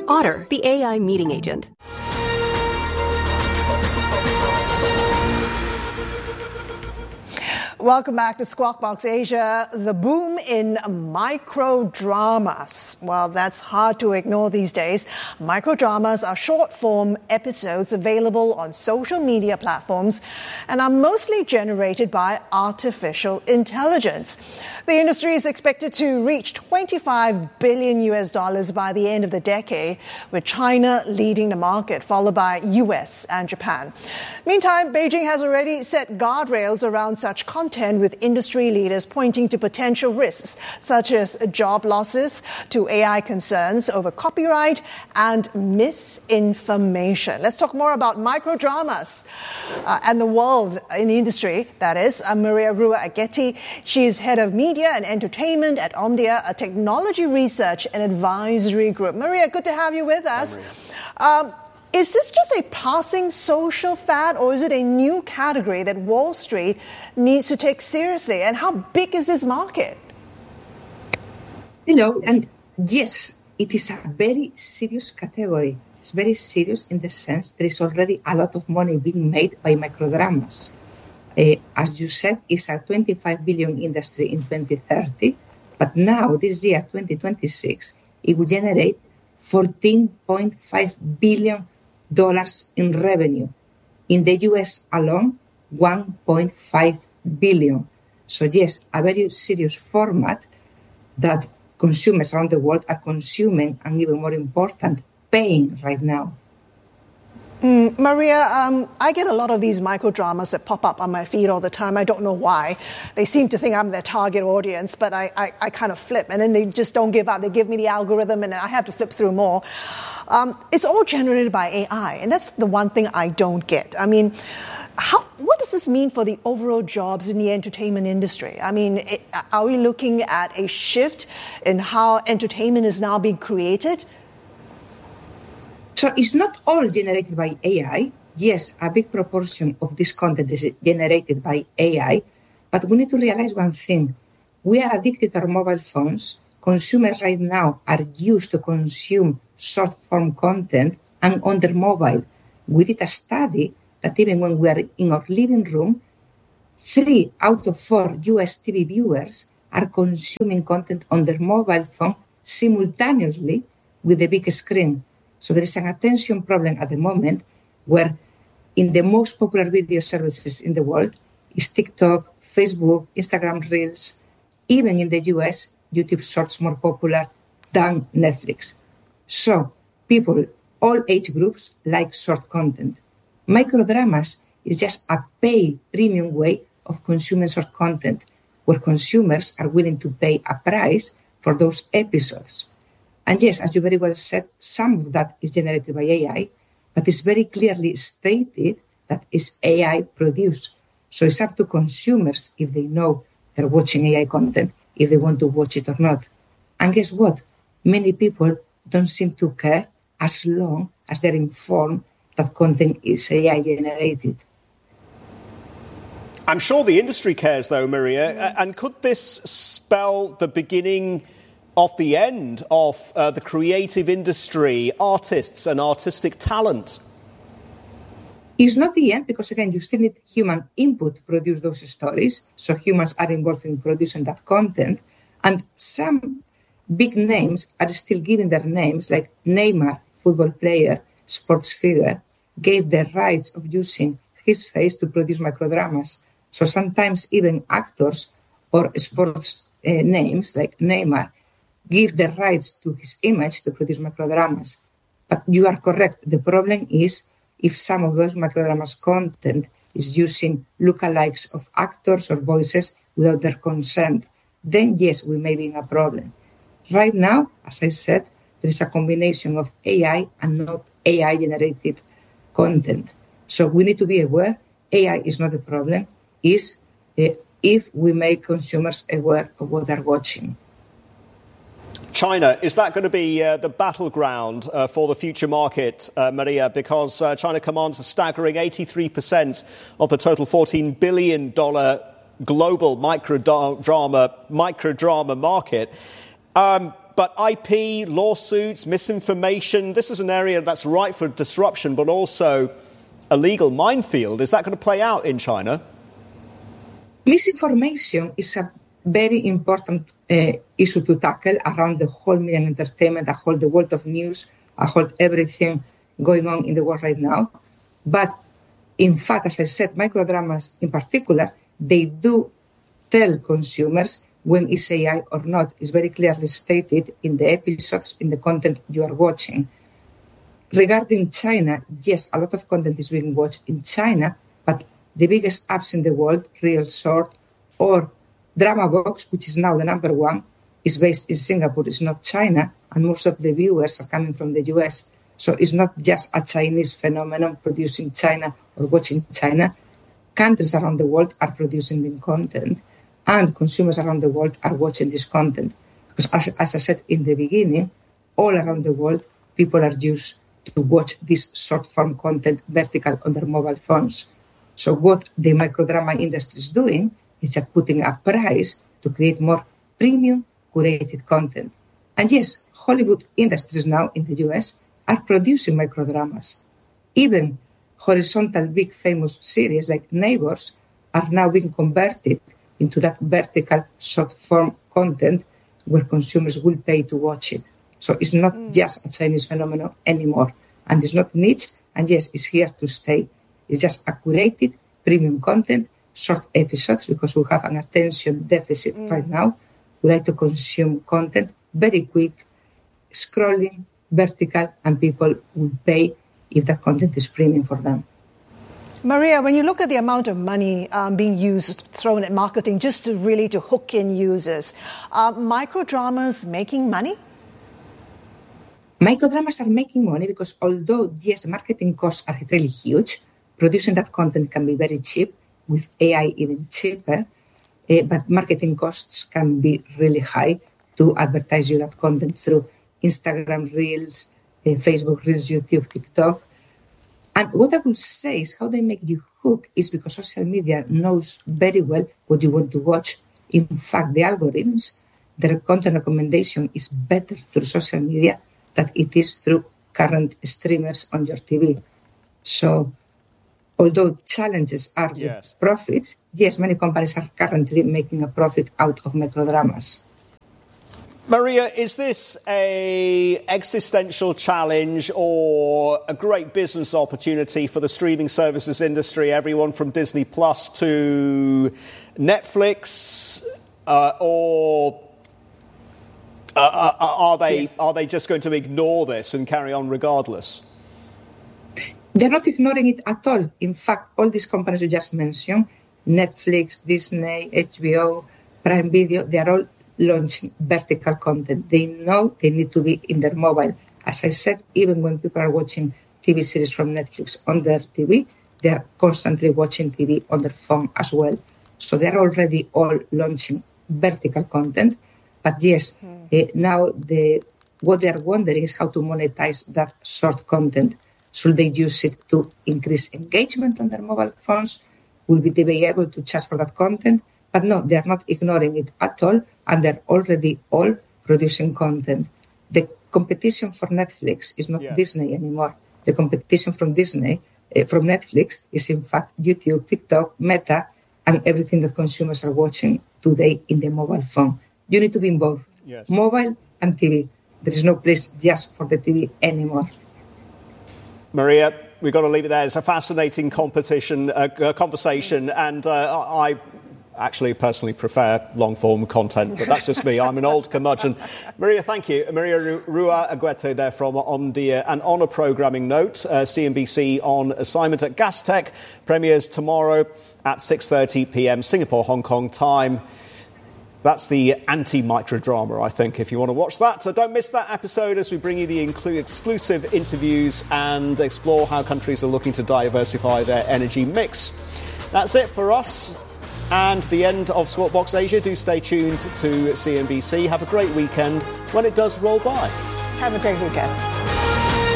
Otter, the AI meeting agent. Welcome back to Squawk Box Asia. The boom in microdramas. Well, that's hard to ignore these days. Microdramas are short-form episodes available on social media platforms and are mostly generated by artificial intelligence. The industry is expected to reach $25 billion by the end of the decade, with China leading the market, followed by US and Japan. Meantime, Beijing has already set guardrails around such content, with industry leaders pointing to potential risks such as job losses, to AI concerns over copyright and misinformation. Let's talk more about microdramas and the world in the industry, that is. Maria Rua Ageti. She is head of media and entertainment at Omdia, a technology research and advisory group. Maria, good to have you with us. Is this just a passing social fad, or is it a new category that Wall Street needs to take seriously? And how big is this market? Hello, and yes, it is a very serious category. It's very serious in the sense there is already a lot of money being made by microdramas. As you said, it's a 25 billion industry in 2030, but now, this year, 2026, it will generate $14.5 billion in revenue. In the US alone, 1.5 billion. So yes, a very serious format that consumers around the world are consuming, and even more important, paying right now. Maria, I get a lot of these microdramas that pop up on my feed all the time. I don't know why. They seem to think I'm their target audience, but I kind of flip, and then they just don't give up. They give me the algorithm, and I have to flip through more. It's all generated by AI, and that's the one thing I don't get. I mean, what does this mean for the overall jobs in the entertainment industry? I mean, are we looking at a shift in how entertainment is now being created? So it's not all generated by AI. Yes, a big proportion of this content is generated by AI, but we need to realize one thing. We are addicted to our mobile phones. Consumers right now are used to consume short-form content and on their mobile. We did a study that even when we are in our living room, 3 out of 4 US TV viewers are consuming content on their mobile phone simultaneously with the big screen. So there is an attention problem at the moment where in the most popular video services in the world is TikTok, Facebook, Instagram Reels. Even in the US, YouTube Shorts more popular than Netflix. So people, all age groups, like short content. Microdramas is just a paid premium way of consuming short content, where consumers are willing to pay a price for those episodes. And yes, as you very well said, some of that is generated by AI, but it's very clearly stated that it's AI produced. So it's up to consumers if they know they're watching AI content, if they want to watch it or not. And guess what? Many people don't seem to care as long as they're informed that content is AI generated. I'm sure the industry cares, though, Maria. And could this spell the beginning of the end of the creative industry, artists and artistic talent? It's not the end because, again, you still need human input to produce those stories. So humans are involved in producing that content. And some big names are still giving their names, like Neymar, football player, sports figure, gave the rights of using his face to produce microdramas. So sometimes even actors or sports names like Neymar give the rights to his image to produce microdramas. But you are correct. The problem is if some of those microdramas content is using lookalikes of actors or voices without their consent, then yes, we may be in a problem. Right now, as I said, there is a combination of AI and not AI-generated content. So we need to be aware AI is not the problem, is if we make consumers aware of what they're watching. China, is that going to be the battleground for the future market, Maria? Because China commands a staggering 83% of the total $14 billion global microdrama market. But IP, lawsuits, misinformation, this is an area that's ripe for disruption, but also a legal minefield. Is that going to play out in China? Misinformation is a very important issue to tackle around the whole media and entertainment, the world of news, everything going on in the world right now. But in fact, as I said, microdramas in particular, they do tell consumers when it's AI or not. It's very clearly stated in the episodes, in the content you are watching. Regarding China, yes, a lot of content is being watched in China, but the biggest apps in the world, Real Sort or DramaBox, which is now the number one, is based in Singapore. It's not China, and most of the viewers are coming from the US. So it's not just a Chinese phenomenon produced in China or watching China. Countries around the world are producing the content, and consumers around the world are watching this content. Because as I said in the beginning, all around the world, people are used to watch this short-form content vertical on their mobile phones. So what the microdrama industry is doing is just putting a price to create more premium, curated content. And yes, Hollywood industries now in the US are producing microdramas. Even horizontal big famous series like Neighbours are now being converted into that vertical short-form content where consumers will pay to watch it. So it's not just a Chinese phenomenon anymore. And it's not niche, and yes, it's here to stay. It's just a curated premium content, short episodes, because we have an attention deficit right now. We like to consume content very quick, scrolling, vertical, and people will pay if that content is premium for them. Maria, when you look at the amount of money being thrown at marketing just to hook in users, are microdramas making money? Microdramas are making money because although, yes, marketing costs are really huge, producing that content can be very cheap, with AI even cheaper, but marketing costs can be really high to advertise you that content through Instagram Reels, Facebook Reels, YouTube, TikTok. And what I would say is how they make you hook is because social media knows very well what you want to watch. In fact, the algorithms, their content recommendation is better through social media than it is through current streamers on your TV. So although challenges are with profits, yes, many companies are currently making a profit out of microdramas. Maria, is this an existential challenge or a great business opportunity for the streaming services industry, everyone from Disney Plus to Netflix, or are they just going to ignore this and carry on regardless? They're not ignoring it at all. In fact, all these companies you just mentioned, Netflix, Disney, HBO, Prime Video, they are all launching vertical content. They know they need to be in their mobile. As I said, even when people are watching TV series from Netflix on their TV, they are constantly watching TV on their phone as well. So they're already all launching vertical content. But yes, now what they're wondering is how to monetize that short content. Should they use it to increase engagement on their mobile phones? Will they be able to charge for that content? But no, they're not ignoring it at all, and they're already all producing content. The competition for Netflix is not Disney anymore. The competition from Netflix is in fact YouTube, TikTok, Meta, and everything that consumers are watching today in the mobile phone. You need to be in both, mobile and TV. There is no place just for the TV anymore. Maria, we've got to leave it there. It's a fascinating conversation, and I actually personally prefer long-form content, but that's just me. I'm an old curmudgeon. Maria, thank you. Maria Rua Aguete there from On a programming note, CNBC on assignment at Gastech, premieres tomorrow at 6:30 p.m. Singapore, Hong Kong time. That's the anti-microdrama, I think, if you want to watch that. So don't miss that episode as we bring you the exclusive interviews and explore how countries are looking to diversify their energy mix. That's it for us and the end of Squawk Box Asia. Do stay tuned to CNBC. Have a great weekend when it does roll by. Have a great weekend.